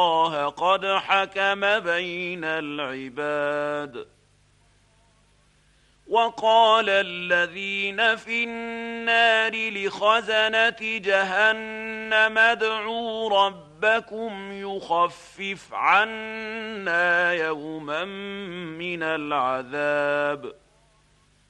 الله قد حكم بين العباد. وقال الذين في النار لخزنة جهنم ادعوا ربكم يخفف عنا يوما من العذاب.